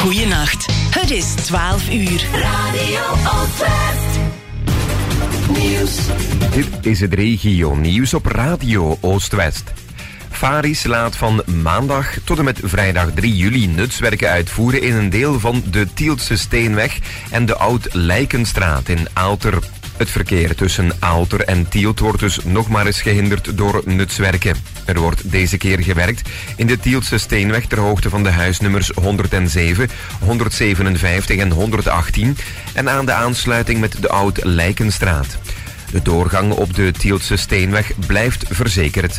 Goeienacht. Het is 12 uur. Radio Oostwest. Nieuws. Dit is het regio-nieuws op Radio Oostwest. Varis laat van maandag tot en met vrijdag 3 juli nutswerken uitvoeren in een deel van de Tieltse Steenweg en de Oud-Lijkenstraat in Aalter. Het verkeer tussen Aalter en Tielt wordt dus nog maar eens gehinderd door nutswerken. Er wordt deze keer gewerkt in de Tieltse Steenweg ter hoogte van de huisnummers 107, 157 en 118 en aan de aansluiting met de Oud-Lijkenstraat. De doorgang op de Tieltse Steenweg blijft verzekerd.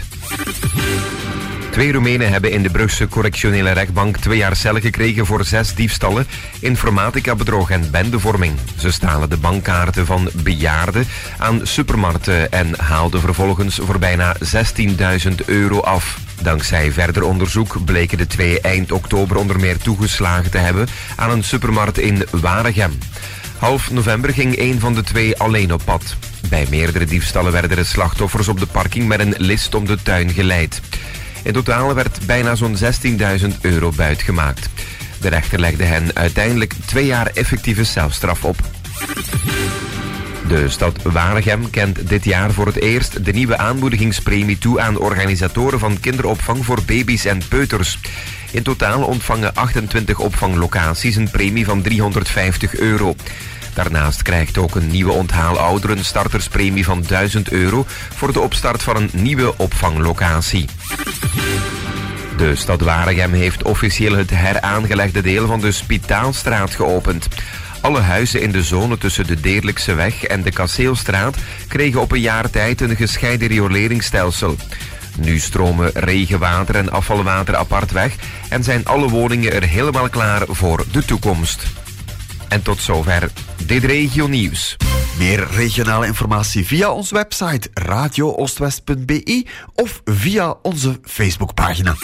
2 Roemenen hebben in de Brugse correctionele rechtbank 2 jaar cel gekregen voor 6 diefstallen, informatica-bedrog en bendevorming. Ze stalen de bankkaarten van bejaarden aan supermarkten en haalden vervolgens voor bijna €16.000 af. Dankzij verder onderzoek bleken de 2 eind oktober onder meer toegeslagen te hebben aan een supermarkt in Waregem. Half november ging een van de 2 alleen op pad. Bij meerdere diefstallen werden de slachtoffers op de parking met een list om de tuin geleid. In totaal werd bijna zo'n €16.000 buitgemaakt. De rechter legde hen uiteindelijk 2 jaar effectieve celstraf op. De stad Waregem kent dit jaar voor het eerst de nieuwe aanmoedigingspremie toe aan organisatoren van kinderopvang voor baby's en peuters. In totaal ontvangen 28 opvanglocaties een premie van €350. Daarnaast krijgt ook een nieuwe onthaalouder een starterspremie van €1.000 voor de opstart van een nieuwe opvanglocatie. De stad Waregem heeft officieel het heraangelegde deel van de Spitaalstraat geopend. Alle huizen in de zone tussen de Deerlijkseweg en de Kasseelstraat kregen op een jaar tijd een gescheiden rioleringsstelsel. Nu stromen regenwater en afvalwater apart weg en zijn alle woningen er helemaal klaar voor de toekomst. En tot zover dit regio-nieuws. Meer regionale informatie via onze website radiooostwest.be of via onze Facebookpagina.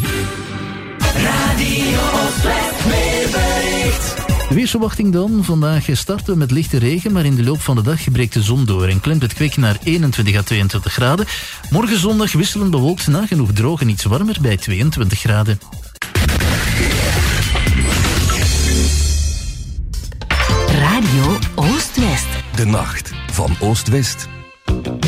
Radio Oostwest weerbericht. De weersverwachting dan. Vandaag starten we met lichte regen, maar in de loop van de dag breekt de zon door en klimt het kwik naar 21 à 22 graden. Morgen zondag wisselend bewolkt, nagenoeg droog en iets warmer bij 22 graden. Radio Oostwest. De nacht van Oost-West.